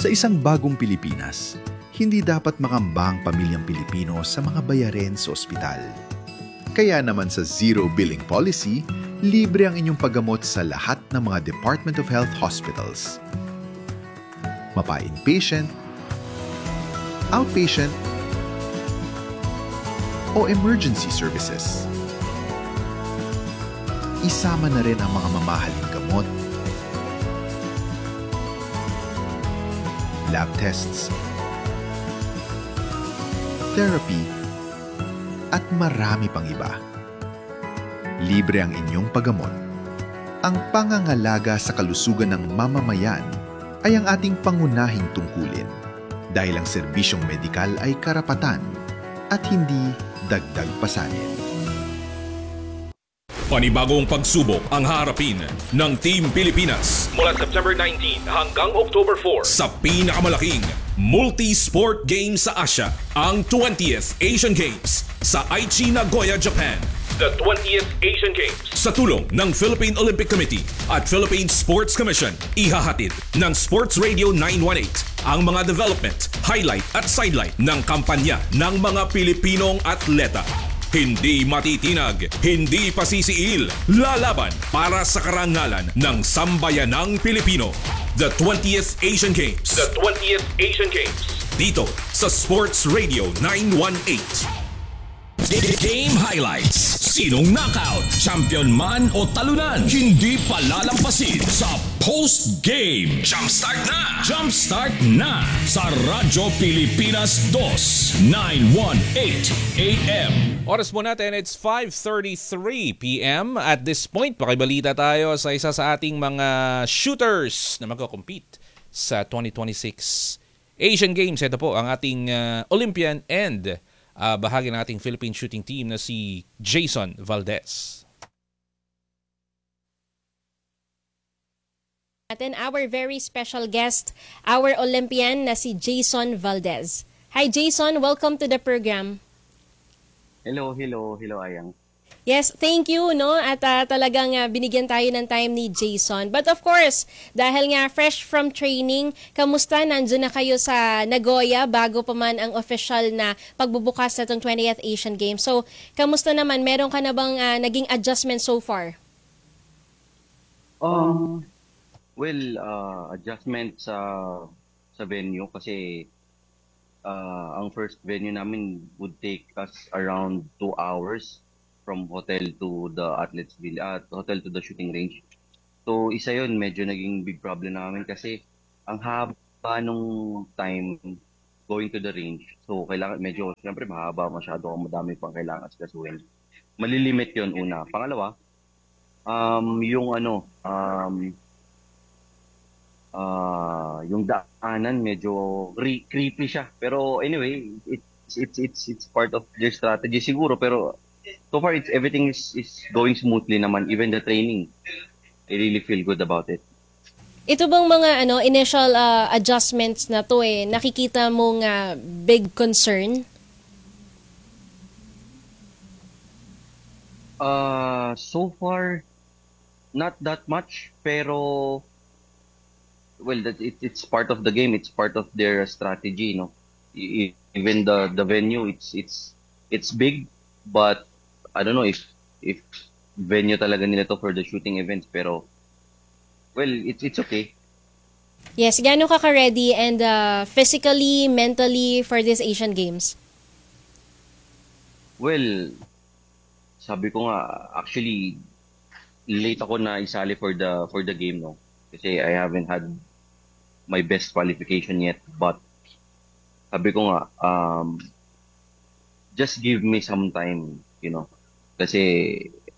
Sa isang bagong Pilipinas, hindi dapat makamba ang pamilyang Pilipino sa mga bayarin sa ospital. Kaya naman sa Zero Billing Policy, libre ang inyong paggamot sa lahat ng mga Department of Health hospitals. Mapa-inpatient, outpatient, o emergency services. Isama na rin ang mga mamahaling gamot, lab tests, therapy, at marami pang iba. Libre ang inyong paggamot. Ang pangangalaga sa kalusugan ng mamamayan ay ang ating pangunahing tungkulin dahil ang serbisyong medikal ay karapatan at hindi dagdag pasanin. Panibagong pagsubok ang haharapin ng Team Pilipinas mula September 19 hanggang October 4 sa pinakamalaking multi-sport game sa Asia, ang 20th Asian Games sa Aichi, Nagoya, Japan. The 20th Asian Games sa tulong ng Philippine Olympic Committee at Philippine Sports Commission, ihahatid ng Sports Radio 918 ang mga development, highlight at sidelight ng kampanya ng mga Pilipinong atleta. Hindi matitinag, hindi pasisiil, lalaban para sa karangalan ng sambayanang Pilipino. The 20th Asian Games. The 20th Asian Games. Dito sa Sports Radio 918. Game highlights. Sinong knockout, champion man o talunan, hindi palalampasin sa post-game. Jumpstart na! Jumpstart na sa Radyo Pilipinas 2, 918 AM. Oras mo natin, it's 5:33 PM. At this point, pakibalita tayo sa isa sa ating mga shooters na magko-compete sa 2026 Asian Games. Ito po ang ating Olympian and bahagi ng ating Philippine shooting team na si Jason Valdez. Atin our very special guest, our Olympian na si Jason Valdez. Hi Jason, welcome to the program. Hello, Ayang. Yes, thank you, no? At talagang binigyan tayo ng time ni Jason. But of course, dahil nga fresh from training, kamusta? Nandiyan na kayo sa Nagoya bago pa man ang official na pagbubukas na itong 20th Asian Games. So, kamusta naman? Meron ka na bang naging adjustment so far? Adjustment sa venue kasi ang first venue namin would take us around 2 hours from hotel to the hotel to the shooting range. So isa yun, medyo naging big problem namin kasi ang haba nung time going to the range. So kailangan medyo, siyempre mahaba masyado, madami pang kailangan asikasuhin. Malilimit yun una. Pangalawa, yung daanan medyo creepy siya. Pero anyway, it's part of their strategy siguro, pero so far everything is going smoothly naman, even the training. I really feel good about it. Ito bang mga initial adjustments na to nakikita mong big concern? So far not that much, pero well, it's part of the game, it's part of their strategy, no. Even the venue, it's big, but I don't know if venue talaga nila to for the shooting events, pero well, it's okay. Yes, gaano ka ready and physically, mentally for this Asian Games? Well, sabi ko nga, actually late ako na isali for the game, no. Kasi I haven't had my best qualification yet, but sabi ko nga, just give me some time, you know. Kasi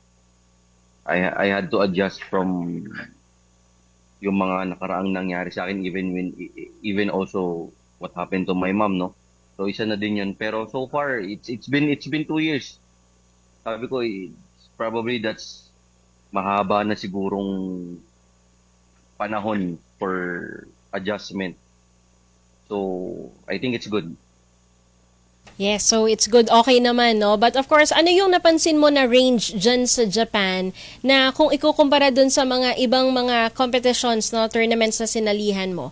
I had to adjust from yung mga nakaraang nangyari sa akin, even also what happened to my mom, no. So isa na din yun, pero so far it's been 2 years. Sabi ko, probably that's mahaba na sigurong panahon for adjustment. So I think it's good. Yes, so it's good. Okay naman, no? But of course, ano yung napansin mo na range dyan sa Japan na kung ikukumpara dun sa mga ibang mga competitions, no, tournaments na sinalihan mo?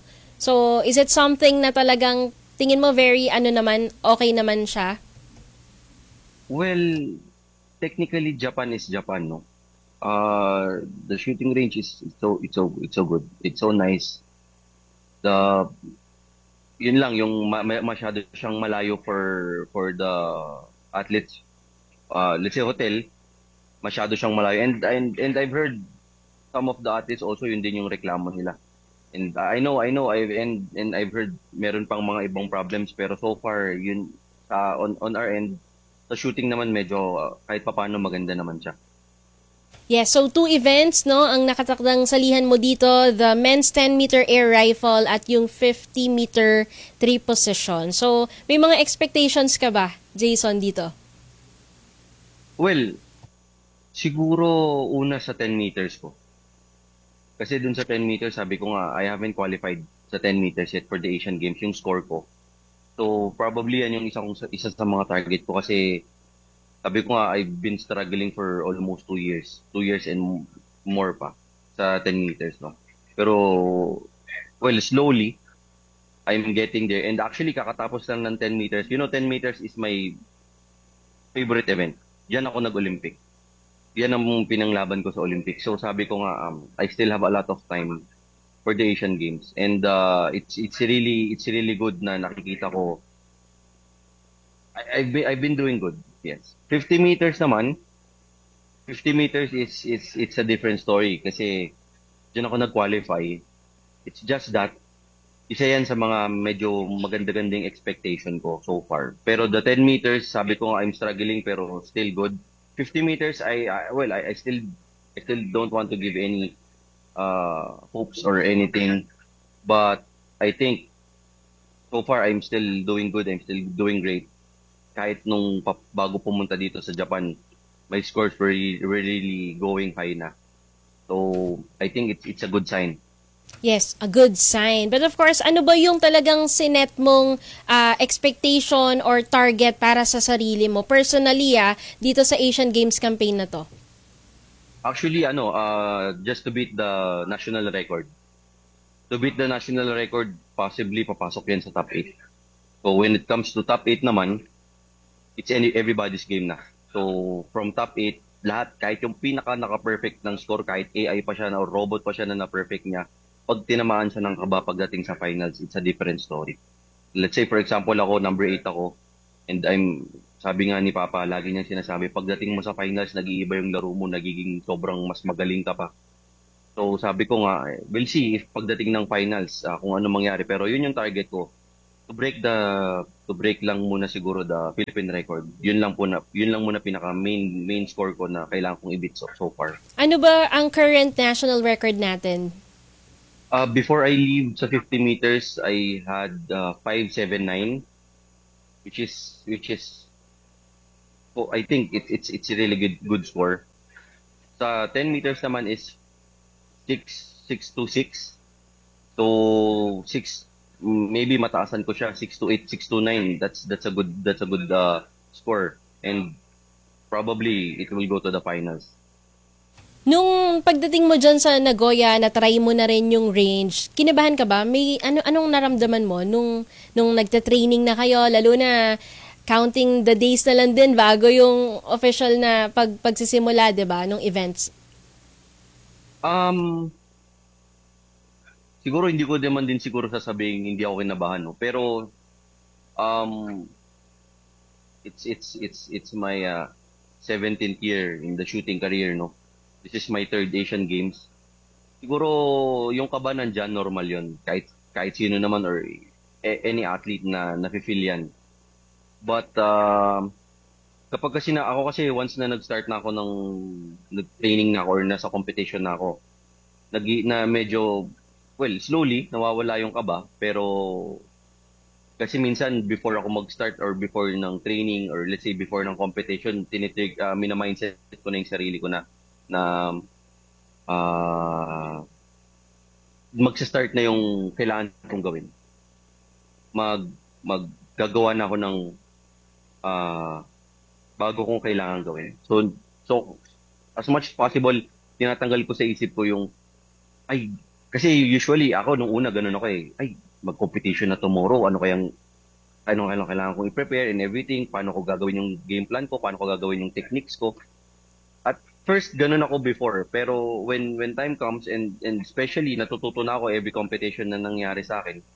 So, is it something na talagang tingin mo very okay naman siya? Well, technically Japan is Japan, no? The shooting range is it's so good. It's so nice. The Yun lang yung masyado siyang malayo for the athletes. Let's say hotel, masyado siyang malayo. And I've heard some of the athletes also yun din yung reklamo nila. And I know, I've heard meron pang mga ibang problems pero so far yun on our end sa shooting naman medyo kahit papaano maganda naman siya. Yes, so 2 events no ang nakatakdang salihan mo dito, the men's 10-meter air rifle at yung 50-meter 3 position. So, may mga expectations ka ba, Jason, dito? Well, siguro una sa 10 meters ko. Kasi dun sa 10 meters, sabi ko nga, I haven't qualified sa 10 meters yet for the Asian Games, yung score ko. So, probably yan yung isa sa mga target ko kasi sabi ko nga, I've been struggling for almost 2 years. 2 years and more pa sa 10 meters, no? Pero, well, slowly, I'm getting there. And actually, kakatapos lang ng 10 meters. You know, 10 meters is my favorite event. Diyan ako nag-Olympic. Yan ang pinanglaban ko sa Olympics. So, sabi ko nga, I still have a lot of time for the Asian Games. And it's really good na nakikita ko. I've been doing good. Yes. 50 meters naman, 50 meters it's a different story kasi diyan ako nag-qualify. It's just that isa yan sa mga medyo maganda-ganding expectation ko so far. Pero the 10 meters, sabi ko nga I'm struggling pero still good. 50 meters I still don't want to give any hopes or anything, but I think so far I'm still doing good. I'm still doing great. Kahit nung bago pumunta dito sa Japan, my scores were really going high na. So, I think it's a good sign. Yes, a good sign. But of course, ano ba yung talagang sinet mong expectation or target para sa sarili mo? Personally, dito sa Asian Games campaign na to. Actually, just to beat the national record. To beat the national record, possibly papasok yan sa top 8. So, when it comes to top 8 naman, it's everybody's game na. So, from top 8, lahat, kahit yung naka-perfect ng score, kahit AI pa siya na or robot pa siya na na-perfect niya, pag tinamaan siya ng kaba pagdating sa finals, it's a different story. Let's say, for example, ako, number 8 ako, and sabi nga ni Papa, lagi niyang sinasabi, pagdating mo sa finals, nag-iiba yung laro mo, nagiging sobrang mas magaling ka pa. So, sabi ko nga, we'll see if pagdating ng finals, kung ano mangyari. Pero yun yung target ko. To break lang muna siguro the Philippine record. Yun lang muna pinaka main score ko na kailangan kong i-beat so far. Ano ba ang current national record natin? Before I leave sa 50 meters, I had 5.79 which is I think it's a really good score. Sa 10 meters naman is 6.26. So 6 maybe mataasan ko siya 6-8, 6-9. That's a good score and probably it will go to the finals. Nung pagdating mo dyan sa Nagoya, na-try mo na rin yung range, kinabahan ka ba? May anong naramdaman mo nung nagta-training na kayo, lalo na counting the days na lang din bago yung official na pagsisimula, 'di ba, nung events? Siguro hindi ko naman din siguro sasabihin hindi ako kinabahan, no. Pero it's my 17th year in the shooting career, no. This is my 3rd Asian Games. Siguro yung kaba nandiyan, normal 'yon. Kahit sino naman or any athlete na nafe-feel yan. But kapag kasi ako kasi once na nag-start na ako ng nag-training na ako or nasa competition na ako, na medyo slowly, nawawala yung kaba, pero kasi minsan before ako mag-start or before ng training or let's say before ng competition, mina-mindset ko na yung sarili ko na magsa-start na yung kailangan kong gawin. Maggagawa na ako ng bago kong kailangan gawin. So as much as possible, tinatanggal ko sa isip ko yung Kasi usually ako nung una ganun ako eh. Ay, mag-competition na tomorrow. Ano kailangan kong i-prepare and everything. Paano ko gagawin yung game plan ko? Paano ko gagawin yung techniques ko? At first, ganun ako before. Pero when time comes and especially natututo na ako every competition na nangyari sa akin,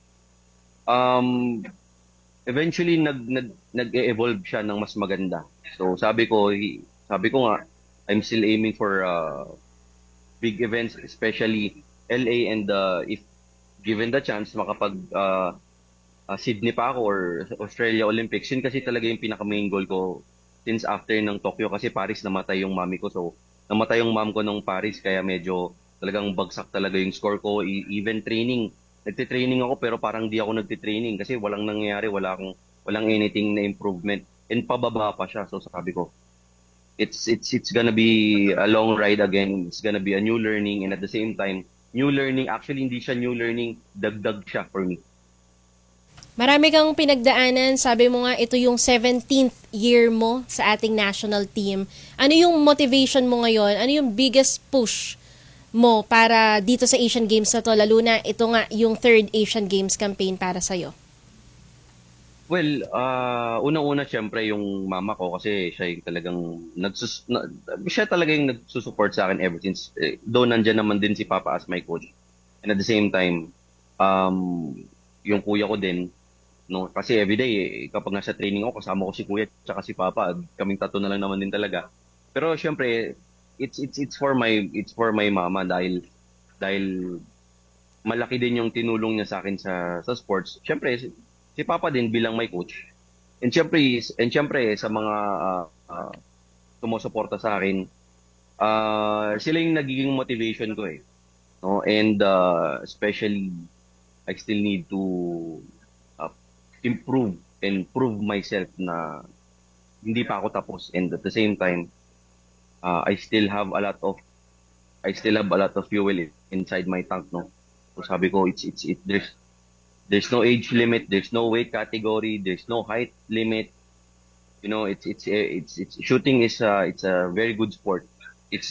um, eventually nag-evolve siya ng mas maganda. So sabi ko nga, I'm still aiming for big events, especially LA and if given the chance makapag Sydney pa ako or Australia Olympics. Yun kasi talaga yung pinaka main goal ko since after ng Tokyo kasi Paris namatay yung mami ko. So namatay yung mom ko nung Paris kaya medyo talagang bagsak talaga yung score ko. Even training, nagte-training ako pero parang di ako nagte-training kasi walang nangyayari, walang anything na improvement and pababa pa siya. So sabi ko, it's gonna be a long ride again. It's gonna be a new learning and at the same time, new learning, actually hindi siya new learning, dagdag siya for me. Marami kang pinagdaanan. Sabi mo nga, ito yung 17th year mo sa ating national team. Ano yung motivation mo ngayon? Ano yung biggest push mo para dito sa Asian Games na to? Lalo na ito nga yung third Asian Games campaign para sa'yo. Well, unang-una syempre yung mama ko kasi siya yung talagang siya talaga yung nagsusupport sa akin ever since. Though nandyan naman din si Papa as my coach. And at the same time, yung kuya ko din, no, kasi everyday kapag nasa training ako kasama ko si kuya at si Papa, kaming tatlo na lang naman din talaga. Pero syempre, it's for my mama dahil malaki din yung tinulong niya sa akin sa sports. Syempre, si Papa din bilang my coach. And syempre sa mga sumusuporta sa akin, sila yung nagiging motivation ko eh. No? And especially I still need to improve and prove myself na hindi pa ako tapos and at the same time I still have a lot of fuel inside my tank, no. So sabi ko there's no age limit, there's no weight category, there's no height limit. You know, it's shooting is it's a very good sport. It's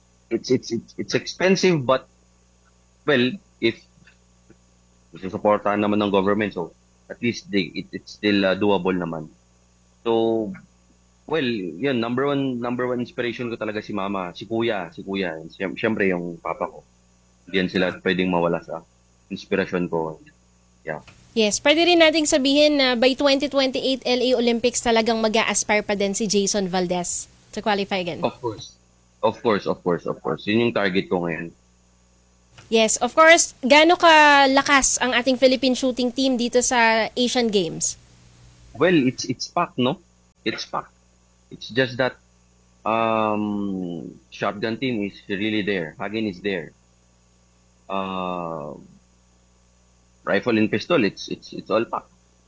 expensive but well, if susuportahan naman ng government, so at least it's still doable naman. So, well, yun, number one inspiration ko talaga si mama, si kuya. Siyempre yung papa ko. Diyan sila pwedeng mawala sa inspirasyon ko. Yeah. Yes, pwede rin nating sabihin na by 2028 LA Olympics talagang mag-a-aspire pa din si Jason Valdez to qualify again. Of course. Yun yung target ko ngayon. Yes, of course. Gaano kalakas ang ating Philippine shooting team dito sa Asian Games? Well, it's packed, no? It's packed. It's just that shotgun team is really there. Hagin is there. Rifle and pistol, it's all packed.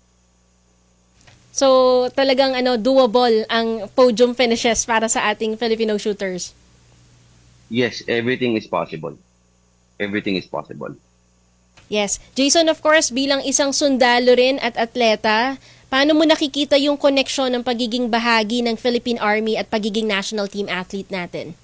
So, talagang doable ang podium finishes para sa ating Filipino shooters. Yes, everything is possible. Everything is possible. Yes. Jason, of course, bilang isang sundalo rin at atleta, paano mo nakikita yung koneksyon ng pagiging bahagi ng Philippine Army at pagiging national team athlete natin?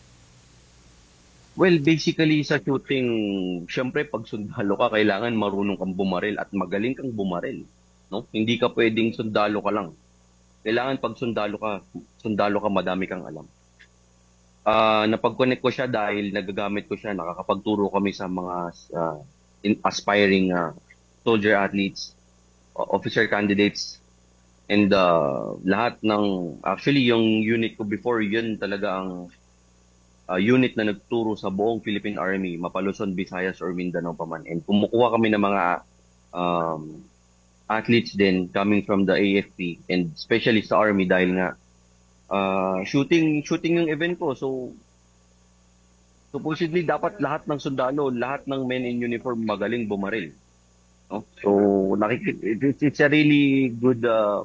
Well, basically sa shooting, syempre pag sundalo ka, kailangan marunong kang bumaril at magaling kang bumaril. No? Hindi ka pwedeng sundalo ka lang. Kailangan pag sundalo ka, madami kang alam. Napag-connect ko siya dahil nagagamit ko siya, nakakapagturo kami sa mga aspiring soldier athletes, officer candidates, and lahat ng, actually yung unit ko before, yun talaga ang unit na nagturo sa buong Philippine Army, Mapa-Luzon, Visayas, or Mindanao pa man. And kumukuha kami ng mga athletes din coming from the AFP and especially sa Army dahil nga shooting yung event ko. So, supposedly dapat lahat ng sundalo, lahat ng men in uniform magaling bumaril. No? So, it's a really good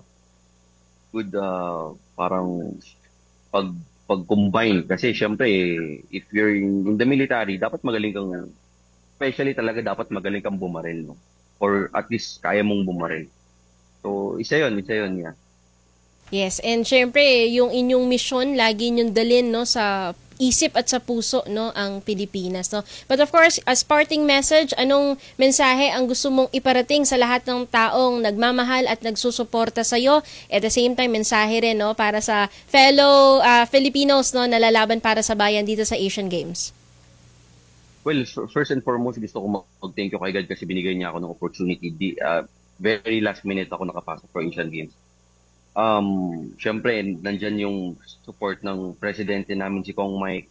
parang pag-combine. Kasi syempre, if you're in the military, dapat magaling kang, especially talaga dapat magaling kang bumaril. No? Or at least kaya mong bumaril. So, isa yun, yeah. Yes, and syempre, yung inyong mission, lagi nyong dalin no, sa isip at sa puso, no, ang Pilipinas, no. But of course, as parting message, anong mensahe ang gusto mong iparating sa lahat ng taong nagmamahal at nagsusuporta sa iyo? At the same time, mensahe rin, no, para sa fellow Filipinos, no, na lalaban para sa bayan dito sa Asian Games. Well, first and foremost, gusto ko mag-thank you kay God kasi binigay niya ako ng opportunity. Very last minute ako nakapasok for Asian Games. Syempre, nandyan yung support ng presidente namin, si Kong Mike,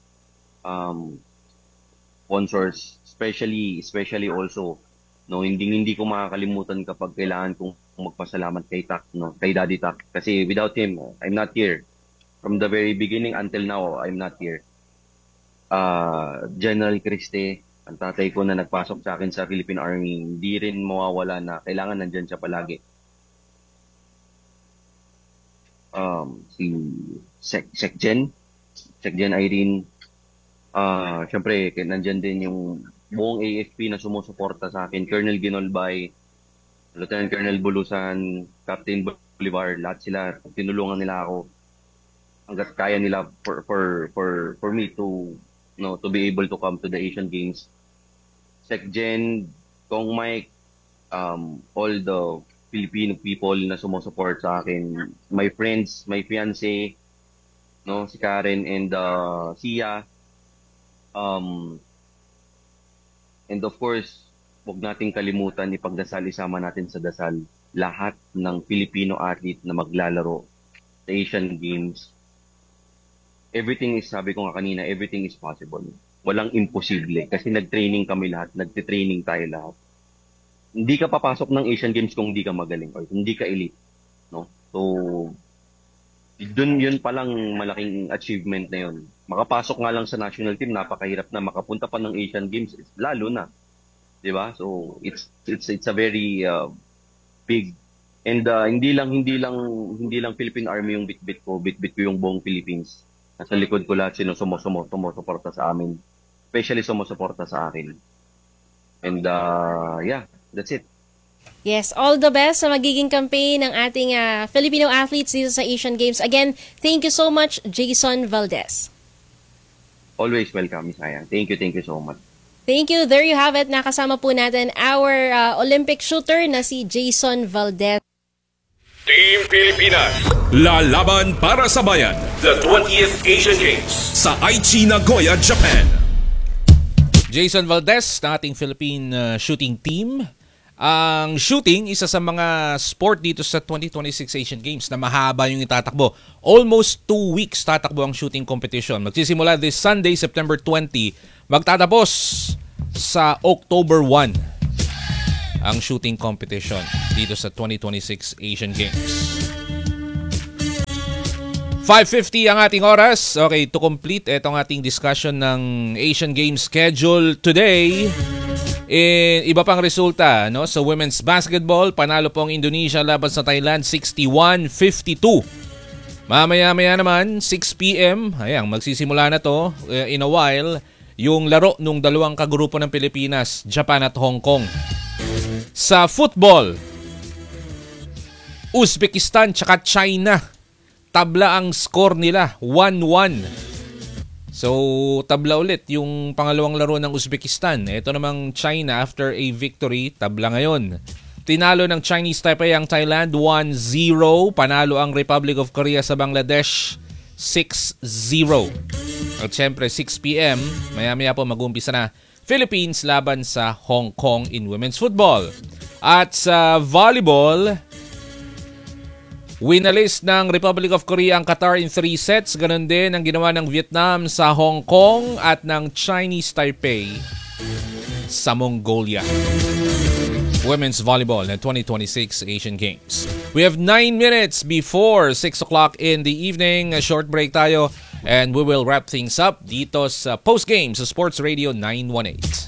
sponsors, especially also, no, hindi ko makakalimutan kapag kailangan kong magpasalamat kay Tak, no, kay Daddy Tak. Kasi without him, I'm not here. From the very beginning until now, I'm not here. General Criste, ang tatay ko na nagpasok sa akin sa Philippine Army, hindi rin mawawala na kailangan nandyan siya palagi. Si Secgen Irene, syempre nandyan din yung buong AFP na sumusuporta sa akin, Colonel Ginolbay, Lieutenant Colonel Bulusan, Captain Bolivar, lahat sila, tinulungan nila ako hanggat kaya nila for me to, no, to be able to come to the Asian Games. Secgen, Kong Mike, all the Filipino people na sumusupport sa akin, my friends, my fiancé, no, si Karen and Sia, and of course, huwag nating kalimutan ipagdasal, isama natin sa dasal lahat ng Filipino athlete na maglalaro sa Asian Games. Everything is, sabi ko nga kanina, everything is possible. Walang imposible kasi nag-training kami lahat, nagte-training tayo lahat. Hindi ka papasok ng Asian Games kung hindi ka magaling or hindi ka elite, no? So, yun pa lang malaking achievement na yun. Makapasok nga lang sa national team, napakahirap na. Makapunta pa ng Asian Games, lalo na. 'Di ba? So, it's a very big, and hindi lang Philippine Army yung bitbit ko yung buong Philippines. Nasa likod ko lahat sino sumusuporta sa amin. Especially sumusuporta sa akin. And yeah, that's it. Yes, all the best sa magiging campaign ng ating Filipino athletes dito sa Asian Games. Again, thank you so much, Jason Valdez. Always welcome, Isaya. Thank you so much. Thank you. There you have it. Nakasama po natin our Olympic shooter na si Jason Valdez. Team Pilipinas, lalaban para sa bayan. The 20th Asian Games sa Aichi, Nagoya, Japan. Jason Valdez ng ating Philippine shooting team. Ang shooting, isa sa mga sport dito sa 2026 Asian Games na mahaba yung itatakbo. Almost 2 weeks tatakbo ang shooting competition. Magsisimula this Sunday, September 20. Magtatapos sa October 1 ang shooting competition dito sa 2026 Asian Games. 5:50 ang ating oras. Okay, to complete itong ating discussion ng Asian Games schedule today. Iba pang resulta, no? Sa women's basketball, panalo po ang Indonesia laban sa Thailand 61-52. Mamaya-maya naman, 6 p.m. Ayan, magsisimula na to in a while, yung laro nung dalawang kagrupo ng Pilipinas, Japan at Hong Kong. Sa football, Uzbekistan tsaka China, tabla ang score nila, 1-1. So, tabla ulit yung pangalawang laro ng Uzbekistan. Ito namang China, after a victory, tabla ngayon. Tinalo ng Chinese Taipei ang Thailand 1-0. Panalo ang Republic of Korea sa Bangladesh 6-0. At syempre, 6 p.m, maya-maya po mag-umpisa na Philippines laban sa Hong Kong in women's football. At sa volleyball, winalis ng Republic of Korea ang Qatar in 3 sets. Ganon din ang ginawa ng Vietnam sa Hong Kong at ng Chinese Taipei sa Mongolia. Women's volleyball na 2026 Asian Games. We have 9 minutes before 6 o'clock in the evening. A short break tayo and we will wrap things up dito sa Postgame sa Sports Radio 918.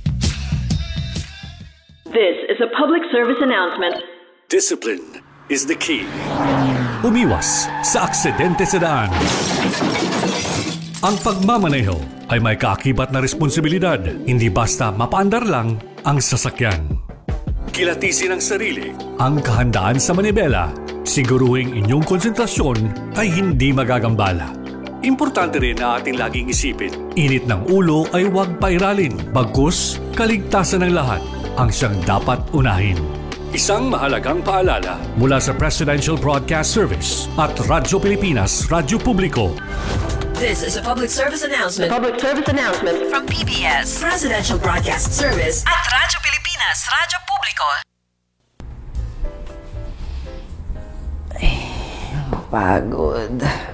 This is a public service announcement. Discipline is the key. Umiwas sa aksidente sa daan. Ang pagmamaneho ay may kaakibat na responsibilidad. Hindi basta mapaandar lang ang sasakyan. Kilatisin ang sarili. Ang kahandaan sa manibela. Siguruhing inyong konsentrasyon ay hindi magagambala. Importante rin na ating laging isipin. Init ng ulo ay huwag pairalin. Bagkus, kaligtasan ng lahat ang siyang dapat unahin. Isang mahalagang paalala mula sa Presidential Broadcast Service at Radyo Pilipinas, Radyo Publiko. This is a public service announcement Public service announcement. from PBS, Presidential Broadcast Service at Radyo Pilipinas, Radyo Publiko. Pagod.